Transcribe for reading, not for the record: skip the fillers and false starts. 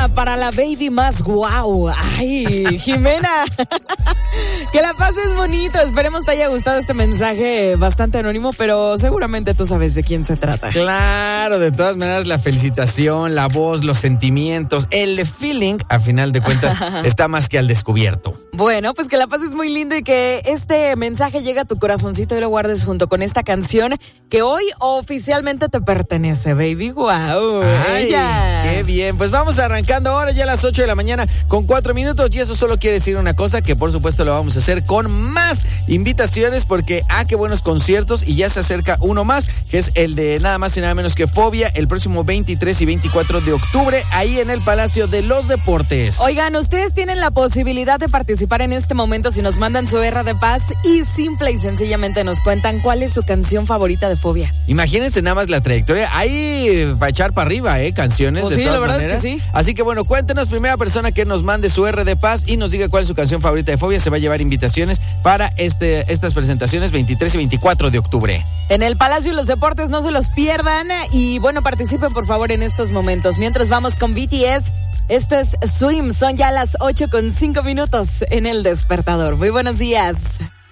mañana para la baby más guau. Ay, Jimena. Que la pases bonito. Esperemos te haya gustado este mensaje bastante anónimo, pero seguramente tú sabes de quién se trata. Claro, de todas maneras la felicitación, la voz, los sentimientos, el feeling, a final de cuentas, está más que al descubierto. Bueno, pues que la pases muy lindo y que este mensaje llegue a tu corazoncito y lo guardes junto con esta canción que hoy oficialmente te pertenece, baby. ¡Guau! ¡Ay, qué bien! Pues vamos arrancando ahora ya a las 8 de la mañana con 4 minutos y eso solo quiere decir una cosa, que por supuesto lo vamos a hacer con más invitaciones porque, qué buenos conciertos y ya se acerca uno más, que es el de nada más y nada menos que Fobia, el próximo 23 y 24 de octubre, ahí en el Palacio de los Deportes. Oigan, ustedes tienen la posibilidad de participar en este momento si nos mandan su R de paz y simple y sencillamente nos cuentan cuál es su canción favorita de Fobia. Imagínense nada más la trayectoria, ahí va a echar para arriba, canciones pues de todas la verdad maneras. Es que sí. Así que bueno, cuéntenos, primera persona que nos mande su R de paz y nos diga cuál es su canción favorita de Fobia, se va a llevar invitaciones para estas presentaciones 23 y 24 de octubre. En el Palacio de los Deportes, no se los pierdan y bueno, participen por favor en estos momentos. Mientras vamos con BTS, esto es Swim, son ya las 8:05 en El Despertador. Muy buenos días.